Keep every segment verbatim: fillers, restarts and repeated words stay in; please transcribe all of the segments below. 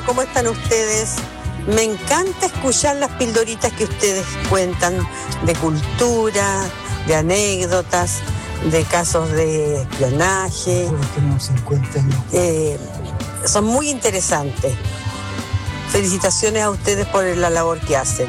¿Cómo están ustedes? Me encanta escuchar las pildoritas que ustedes cuentan de cultura, de anécdotas, de casos de espionaje. Tenemos cincuenta años. Eh, son muy interesantes. Felicitaciones a ustedes por la labor que hacen.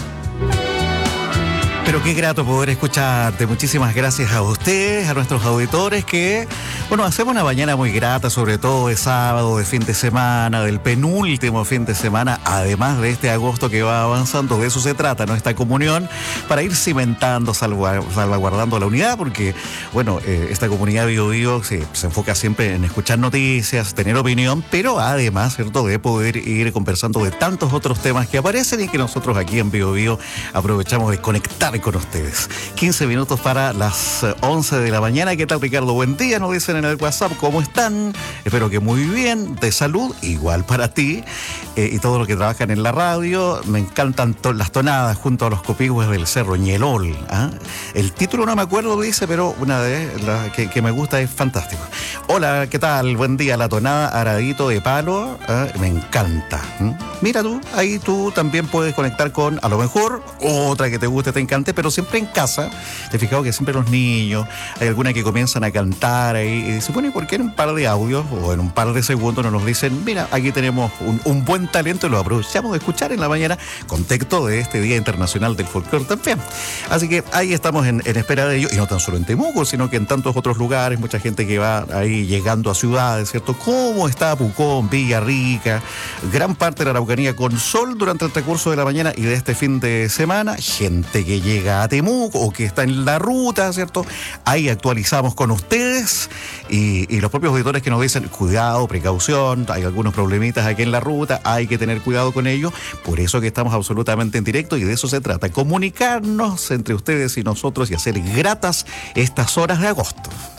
Pero qué grato poder escucharte. Muchísimas gracias a ustedes, a nuestros auditores que, bueno, hacemos una mañana muy grata, sobre todo de sábado, de fin de semana, del penúltimo fin de semana, además de este agosto que va avanzando. De eso se trata, ¿no? Esta comunión, para ir cimentando, salvaguardando la unidad, porque, bueno, eh, esta comunidad Bío Bío se, se enfoca siempre en escuchar noticias, tener opinión, pero además, ¿cierto?, de poder ir conversando de tantos otros temas que aparecen y que nosotros aquí en Bío Bío aprovechamos de conectar con ustedes. quince minutos para las once de la mañana. ¿Qué tal, Ricardo? Buen día, nos dicen en el WhatsApp. ¿Cómo están? Espero que muy bien, de salud, igual para ti, eh, y todos los que trabajan en la radio. Me encantan to- las tonadas junto a los copigües del Cerro Ñelol. ¿Ah? El título no me acuerdo, dice, pero una de las que, que me gusta es fantástico. Hola, ¿qué tal? Buen día. La tonada Aradito de Palo, ¿ah? Me encanta. ¿Mm? Mira tú, ahí tú también puedes conectar con, a lo mejor, otra que te guste, te encante, pero siempre en casa. Te he fijado que siempre los niños, hay algunas que comienzan a cantar ahí y se pone, ¿por qué en un par de audios o en un par de segundos no nos dicen, mira, aquí tenemos un, un buen talento y lo aprovechamos de escuchar en la mañana, contexto de este Día Internacional del Folclore también? Así que ahí estamos en, en espera de ello, y no tan solo en Temuco, sino que en tantos otros lugares, mucha gente que va ahí llegando a ciudades, ¿cierto? ¿Cómo está Pucón, Villarrica, gran parte de la Araucanía con sol durante el transcurso de la mañana y de este fin de semana? Gente que llega a Temuco o que está en la ruta, ¿cierto? Ahí actualizamos con ustedes y, y los propios auditores que nos dicen, cuidado, precaución, hay algunos problemitas aquí en la ruta, hay que tener cuidado con ello. Por eso que estamos absolutamente en directo y de eso se trata, comunicarnos entre ustedes y nosotros y hacer gratas estas horas de agosto.